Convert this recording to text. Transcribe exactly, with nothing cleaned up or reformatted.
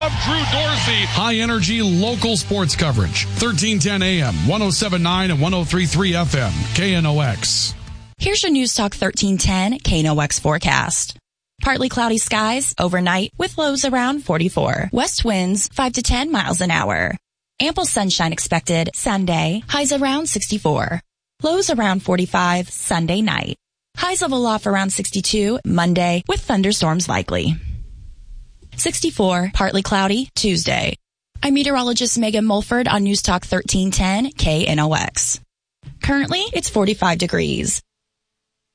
Of Drew Dorsey. High energy local sports coverage. thirteen ten A M, ten seventy-nine and ten thirty-three F M. K N O X. Here's your News Talk thirteen ten K N O X forecast. Partly cloudy skies overnight with lows around forty-four. West winds five to ten miles an hour. Ample sunshine expected Sunday. Highs around sixty-four. Lows around forty-five Sunday night. Highs level off around sixty-two Monday with thunderstorms likely. sixty-four, partly cloudy, Tuesday. I'm meteorologist Megan Mulford on News Talk thirteen ten K N O X. Currently, it's forty-five degrees.